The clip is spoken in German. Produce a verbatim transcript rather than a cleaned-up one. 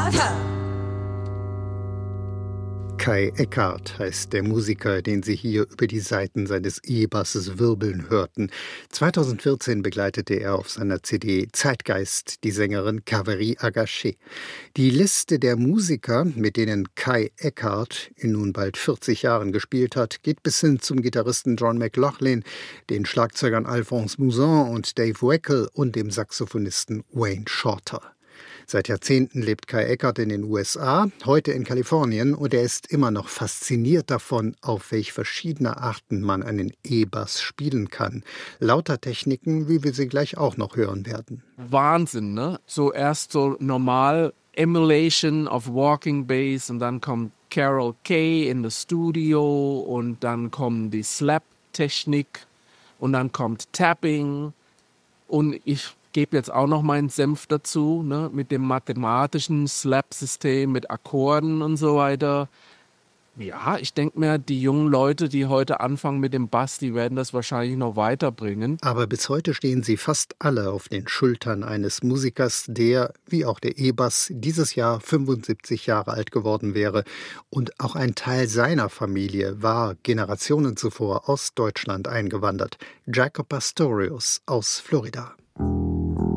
Kai Eckart heißt der Musiker, den Sie hier über die Saiten seines E-Basses wirbeln hörten. zweitausendvierzehn begleitete er auf seiner C D Zeitgeist die Sängerin Cavery Agaché. Die Liste der Musiker, mit denen Kai Eckart in nun bald vierzig Jahren gespielt hat, geht bis hin zum Gitarristen John McLaughlin, den Schlagzeugern Alphonse Mouzon und Dave Weckl und dem Saxophonisten Wayne Shorter. Seit Jahrzehnten lebt Kai Eckart in den U S A, heute in Kalifornien, und er ist immer noch fasziniert davon, auf welch verschiedene Arten man einen E-Bass spielen kann. Lauter Techniken, wie wir sie gleich auch noch hören werden. Wahnsinn, ne? So erst so normal Emulation of Walking Bass und dann kommt Carol Kay in das Studio und dann kommen die Slap-Technik und dann kommt Tapping und ich gebe jetzt auch noch meinen Senf dazu, ne, mit dem mathematischen Slap-System, mit Akkorden und so weiter. Ja, ich denke mir, die jungen Leute, die heute anfangen mit dem Bass, die werden das wahrscheinlich noch weiterbringen. Aber bis heute stehen sie fast alle auf den Schultern eines Musikers, der, wie auch der E-Bass, dieses Jahr fünfundsiebzig Jahre alt geworden wäre. Und auch ein Teil seiner Familie war Generationen zuvor aus Deutschland eingewandert. Jaco Pastorius aus Florida.